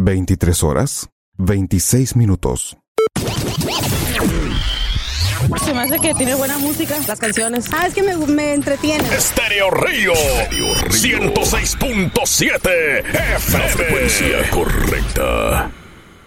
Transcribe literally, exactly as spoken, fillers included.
veintitrés horas, veintiséis minutos. Se me hace que tiene buena música, las canciones. Ah, es que me, me entretiene. Estéreo Río, ciento seis punto siete F M. La frecuencia correcta.